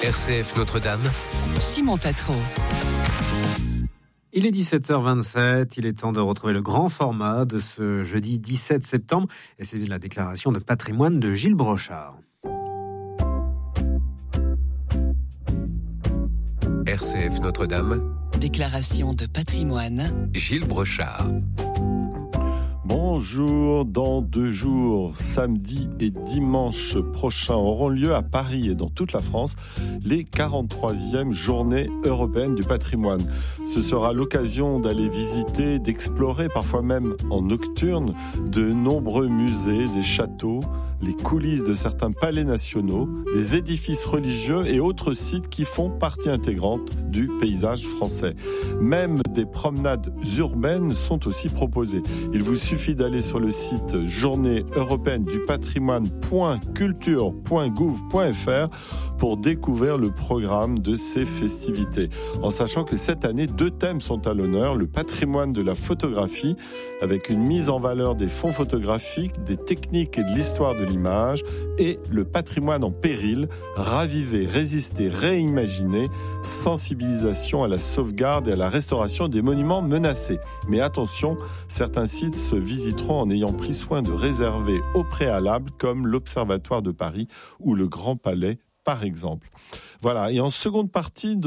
RCF Notre-Dame, Simon Tatro. Il est 17h27, il est temps de retrouver le grand format de ce jeudi 17 septembre, et c'est la déclaration de patrimoine de Gilles Brochard. RCF Notre-Dame, Déclaration de patrimoine, Gilles Brochard. Bonjour, dans 2 jours, samedi et dimanche prochains auront lieu à Paris et dans toute la France les 43e journées européennes du patrimoine. Ce sera l'occasion d'aller visiter, d'explorer, parfois même en nocturne, de nombreux musées, des châteaux, les coulisses de certains palais nationaux, des édifices religieux et autres sites qui font partie intégrante du paysage français. Même des promenades urbaines sont aussi proposées. Il vous suffit d'aller sur le site journée européenne du patrimoine.culture.gouv.fr pour découvrir le programme de ces festivités. En sachant que cette année, 2 thèmes sont à l'honneur, le patrimoine de la photographie, avec une mise en valeur des fonds photographiques, des techniques et de l'histoire de l'image, et le patrimoine en péril, raviver, résister, réimaginer, sensibilisation à la sauvegarde et à la restauration des monuments menacés. Mais attention, certains sites se visiteront en ayant pris soin de réserver au préalable, comme l'Observatoire de Paris ou le Grand Palais, par exemple. Voilà, et en seconde partie de